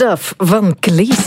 Stuff van Cleese.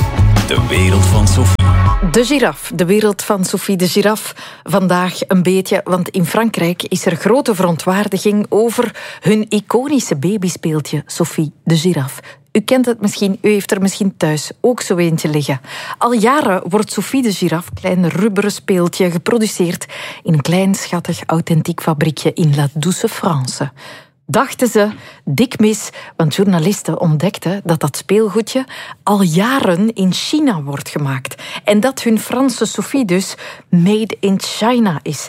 De wereld van Sophie. De giraf, de wereld van Sophie de giraf. Vandaag een beetje, want in Frankrijk is er grote verontwaardiging over hun iconische babyspeeltje Sophie de giraf. U kent het misschien, u heeft er misschien thuis ook zo eentje liggen. Al jaren wordt Sophie de giraf, klein rubberen speeltje, geproduceerd in een klein, schattig, authentiek fabriekje in La Douce France. Dachten ze, dik mis, want journalisten ontdekten dat dat speelgoedje al jaren in China wordt gemaakt. En dat hun Franse Sophie dus made in China is.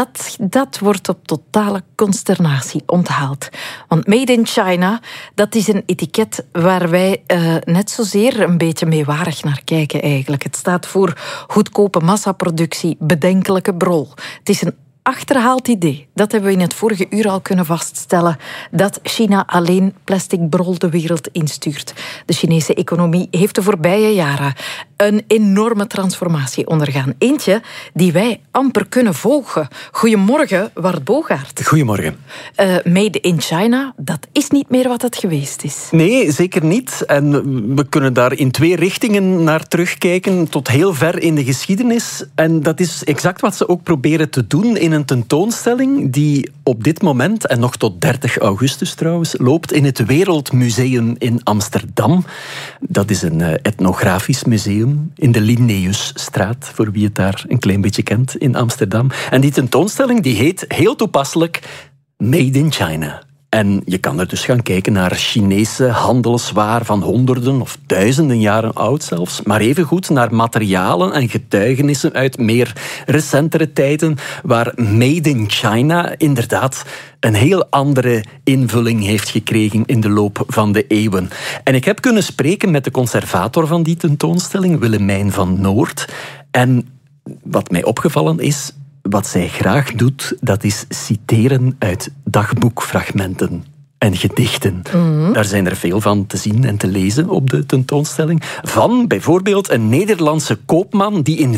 Dat wordt op totale consternatie onthaald. Want made in China, dat is een etiket waar wij net zozeer een beetje meewarig naar kijken eigenlijk. Het staat voor goedkope massaproductie, bedenkelijke brol. Het is een achterhaald idee. Dat hebben we in het vorige uur al kunnen vaststellen. Dat China alleen plastic brol de wereld instuurt. De Chinese economie heeft de voorbije jaren een enorme transformatie ondergaan. Eentje die wij amper kunnen volgen. Goedemorgen, Wart Bogaert. Goedemorgen. Made in China, dat is niet meer wat het geweest is. Nee, zeker niet. En we kunnen daar in twee richtingen naar terugkijken, tot heel ver in de geschiedenis. En dat is exact wat ze ook proberen te doen in een tentoonstelling die op dit moment, en nog tot 30 augustus trouwens, loopt in het Wereldmuseum in Amsterdam. Dat is een etnografisch museum in de Linnaeusstraat, voor wie het daar een klein beetje kent in Amsterdam. En die tentoonstelling die heet heel toepasselijk Made in China. En je kan er dus gaan kijken naar Chinese handelswaar van honderden of duizenden jaren oud zelfs, maar evengoed naar materialen en getuigenissen uit meer recentere tijden, waar Made in China inderdaad een heel andere invulling heeft gekregen in de loop van de eeuwen. En ik heb kunnen spreken met de conservator van die tentoonstelling, Willemijn van Noord. En wat mij opgevallen is, wat zij graag doet, dat is citeren uit dagboekfragmenten en gedichten. Daar zijn er veel van te zien en te lezen op de tentoonstelling. Van bijvoorbeeld een Nederlandse koopman die in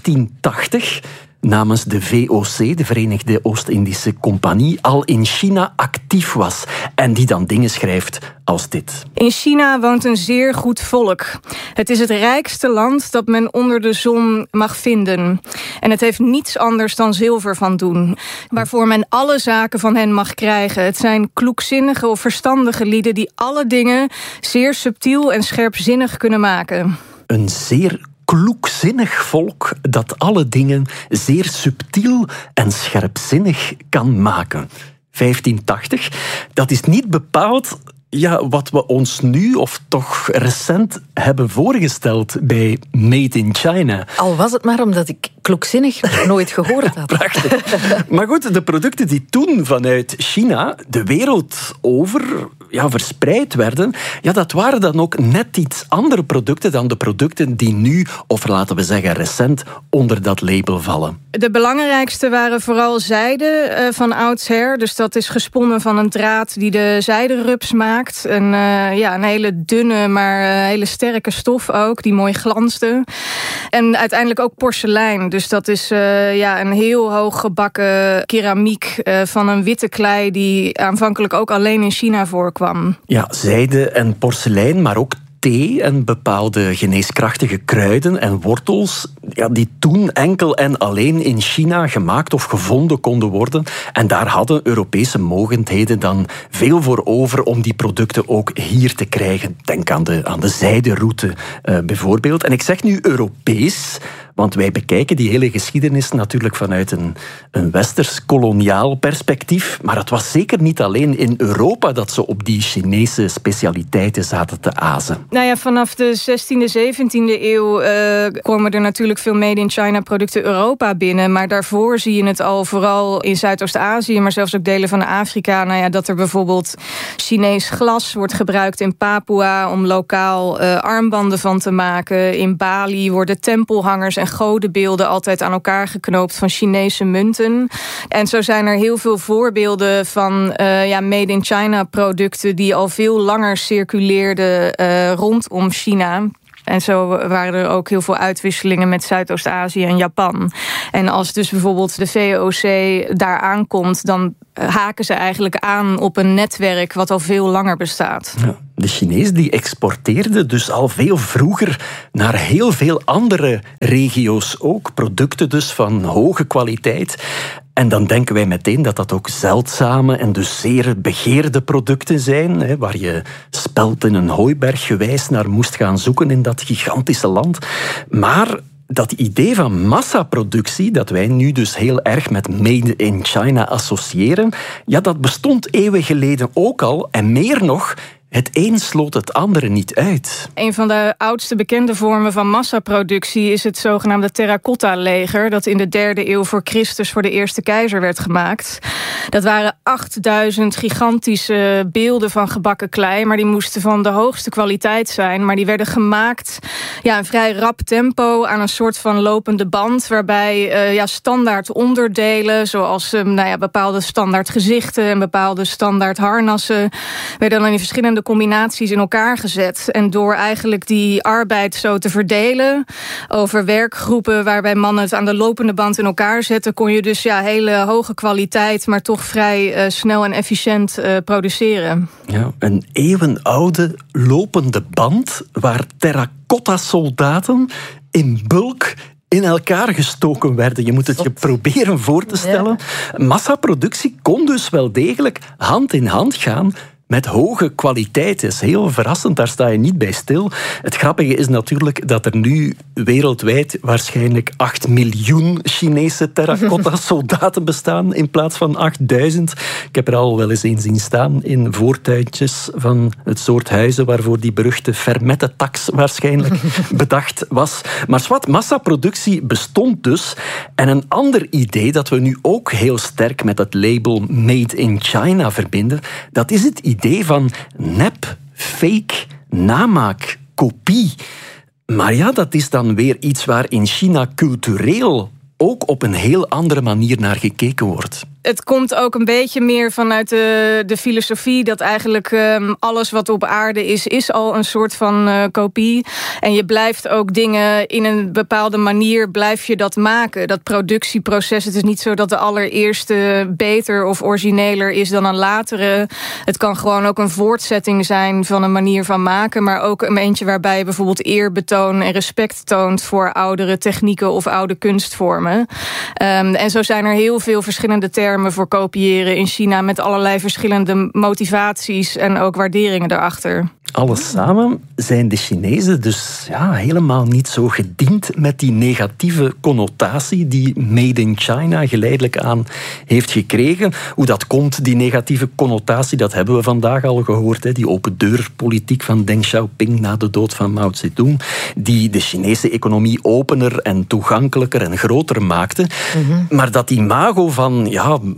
1580 namens de VOC, de Verenigde Oost-Indische Compagnie, al in China actief was. En die dan dingen schrijft als dit. In China woont een zeer goed volk. Het is het rijkste land dat men onder de zon mag vinden. En het heeft niets anders dan zilver van doen, waarvoor men alle zaken van hen mag krijgen. Het zijn kloekzinnige of verstandige lieden die alle dingen zeer subtiel en scherpzinnig kunnen maken. Een zeer kloekzinnig volk dat alle dingen zeer subtiel en scherpzinnig kan maken. 1580, dat is niet bepaald wat we ons nu, of toch recent, hebben voorgesteld bij Made in China. Al was het maar omdat ik kloekzinnig nooit gehoord had. Prachtig. Maar goed, de producten die toen vanuit China de wereld over verspreid werden, dat waren dan ook net iets andere producten dan de producten die nu, of laten we zeggen recent, onder dat label vallen. De belangrijkste waren vooral zijde van oudsher. Dus dat is gesponnen van een draad die de zijderups maakt. Een hele dunne, maar hele sterke stof ook, die mooi glansde. En uiteindelijk ook porselein. Dus dat is een heel hoog gebakken keramiek van een witte klei die aanvankelijk ook alleen in China voorkwam. Ja, zijde en porselein, maar ook thee en bepaalde geneeskrachtige kruiden en wortels, die toen enkel en alleen in China gemaakt of gevonden konden worden. En daar hadden Europese mogendheden dan veel voor over om die producten ook hier te krijgen. Denk aan de zijderoute bijvoorbeeld. En ik zeg nu Europees, want wij bekijken die hele geschiedenis natuurlijk vanuit een westers-koloniaal perspectief. Maar het was zeker niet alleen in Europa dat ze op die Chinese specialiteiten zaten te azen. Vanaf de 16e, 17e eeuw komen er natuurlijk veel Made in China producten Europa binnen. Maar daarvoor zie je het al vooral in Zuidoost-Azië, maar zelfs ook delen van Afrika. Dat er bijvoorbeeld Chinees glas wordt gebruikt in Papua om lokaal armbanden van te maken. In Bali worden tempelhangers en godenbeelden altijd aan elkaar geknoopt van Chinese munten. En zo zijn er heel veel voorbeelden van Made in China producten die al veel langer circuleerden rondom China. En zo waren er ook heel veel uitwisselingen met Zuidoost-Azië en Japan. En als dus bijvoorbeeld de VOC daar aankomt, dan haken ze eigenlijk aan op een netwerk wat al veel langer bestaat. Ja, de Chinezen die exporteerden dus al veel vroeger naar heel veel andere regio's ook. Producten dus van hoge kwaliteit. En dan denken wij meteen dat dat ook zeldzame en dus zeer begeerde producten zijn, waar je speld in een hooiberg gewijs naar moest gaan zoeken in dat gigantische land. Maar dat idee van massaproductie, dat wij nu dus heel erg met Made in China associëren, ja, dat bestond eeuwen geleden ook al, en meer nog, het een sloot het andere niet uit. Een van de oudste bekende vormen van massaproductie is het zogenaamde terracotta-leger, dat in de 3e eeuw voor Christus voor de eerste keizer werd gemaakt. Dat waren 8000 gigantische beelden van gebakken klei, maar die moesten van de hoogste kwaliteit zijn. Maar die werden gemaakt in vrij rap tempo aan een soort van lopende band, waarbij standaard onderdelen, zoals bepaalde standaard gezichten en bepaalde standaard harnassen, werden dan in verschillende combinaties in elkaar gezet. En door eigenlijk die arbeid zo te verdelen over werkgroepen waarbij mannen het aan de lopende band in elkaar zetten, kon je dus hele hoge kwaliteit, maar toch vrij snel en efficiënt produceren. Ja, een eeuwenoude lopende band waar terracotta-soldaten in bulk in elkaar gestoken werden. Je moet het je proberen voor te stellen. Ja. Massaproductie kon dus wel degelijk hand in hand gaan met hoge kwaliteit. Dat is heel verrassend, daar sta je niet bij stil. Het grappige is natuurlijk dat er nu wereldwijd waarschijnlijk 8 miljoen Chinese terracotta-soldaten bestaan in plaats van 8000. Ik heb er al wel eens een zien staan in voortuintjes van het soort huizen waarvoor die beruchte Vermette-tax waarschijnlijk bedacht was. Maar zwart, massaproductie bestond dus. En een ander idee dat we nu ook heel sterk met het label Made in China verbinden, dat is het idee van nep, fake, namaak, kopie. Maar ja, dat is dan weer iets waar in China cultureel ook op een heel andere manier naar gekeken wordt. Het komt ook een beetje meer vanuit de filosofie dat eigenlijk alles wat op aarde is al een soort van kopie. En je blijft ook dingen in een bepaalde manier blijf je dat maken. Dat productieproces, het is niet zo dat de allereerste beter of origineler is dan een latere. Het kan gewoon ook een voortzetting zijn van een manier van maken, maar ook een eentje waarbij je bijvoorbeeld eerbetoon en respect toont voor oudere technieken of oude kunstvormen. En zo zijn er heel veel verschillende termen voor kopiëren in China met allerlei verschillende motivaties en ook waarderingen daarachter. Alles samen zijn de Chinezen dus helemaal niet zo gediend met die negatieve connotatie die Made in China geleidelijk aan heeft gekregen. Hoe dat komt, die negatieve connotatie, dat hebben we vandaag al gehoord. Die open deurpolitiek van Deng Xiaoping na de dood van Mao Zedong, die de Chinese economie opener en toegankelijker en groter maakte. Mm-hmm. Maar dat imago van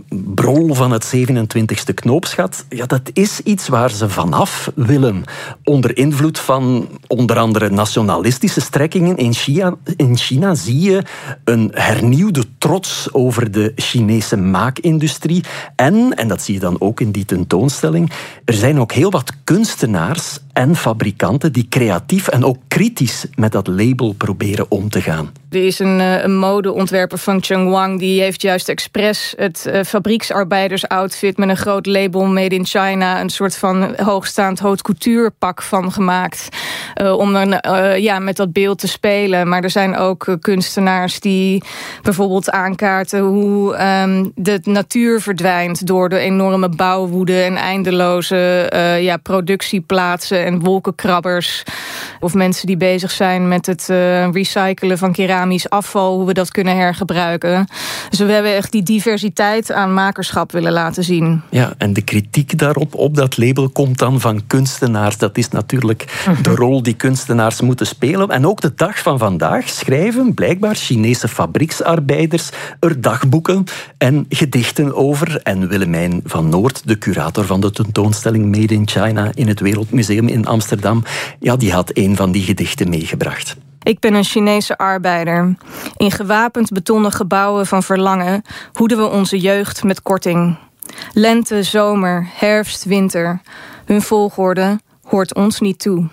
brol van het 27e knoopsgat, dat is iets waar ze vanaf willen. Onder invloed van onder andere nationalistische strekkingen in China zie je een hernieuwde trots over de Chinese maakindustrie. En dat zie je dan ook in die tentoonstelling, er zijn ook heel wat kunstenaars en fabrikanten die creatief en ook kritisch met dat label proberen om te gaan. Er is een modeontwerper van Chengwang, die heeft juist expres het fabrieksarbeidersoutfit met een groot label Made in China, een soort van hoogstaand haute couture pak van gemaakt. Om met dat beeld te spelen. Maar er zijn ook kunstenaars die bijvoorbeeld aankaarten hoe de natuur verdwijnt door de enorme bouwwoede en eindeloze productieplaatsen en wolkenkrabbers. Of mensen die bezig zijn met het recyclen van keramisch afval, hoe we dat kunnen hergebruiken. Dus we hebben echt die diversiteit aan makerschap willen laten zien. Ja, en de kritiek daarop, op dat label, komt dan van kunstenaars. Dat is natuurlijk de rol die kunstenaars moeten spelen. En ook de dag van vandaag schrijven blijkbaar Chinese fabrieksarbeiders er dagboeken en gedichten over. En Willemijn van Noort, de curator van de tentoonstelling Made in China in het Wereldmuseum in Amsterdam, die had een van die gedichten meegebracht. Ik ben een Chinese arbeider. In gewapend betonnen gebouwen van verlangen hoeden we onze jeugd met korting. Lente, zomer, herfst, winter. Hun volgorde hoort ons niet toe.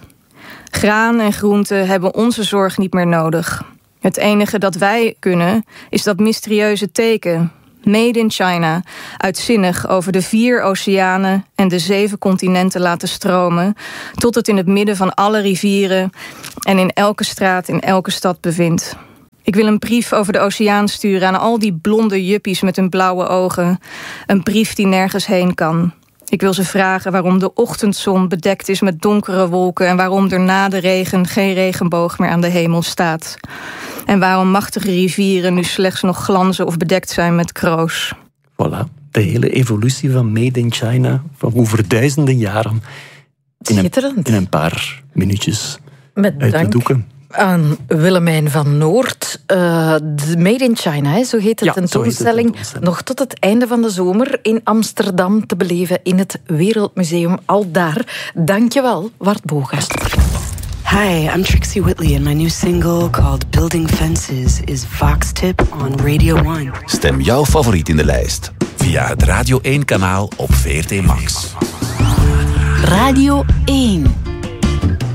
Graan en groenten hebben onze zorg niet meer nodig. Het enige dat wij kunnen, is dat mysterieuze teken. Made in China, uitzinnig over de 4 oceanen en de 7 continenten laten stromen, tot het in het midden van alle rivieren en in elke straat in elke stad bevindt. Ik wil een brief over de oceaan sturen aan al die blonde juppies met hun blauwe ogen. Een brief die nergens heen kan. Ik wil ze vragen waarom de ochtendzon bedekt is met donkere wolken en waarom er na de regen geen regenboog meer aan de hemel staat. En waarom machtige rivieren nu slechts nog glanzen of bedekt zijn met kroos. Voilà, de hele evolutie van Made in China, van over duizenden jaren. Schitterend. In een paar minuutjes Met uit de doeken. Aan Willemijn van Noort. De Made in China, zo heet de tentoonstelling. Nog tot het einde van de zomer in Amsterdam te beleven in het Wereldmuseum Aldaar. Dankjewel, Wart Boogaard. Hi, I'm Trixie Whitley and my new single called Building Fences is Vox Tip on Radio 1. Stem jouw favoriet in de lijst via het Radio 1-kanaal op VRT Max. Radio 1.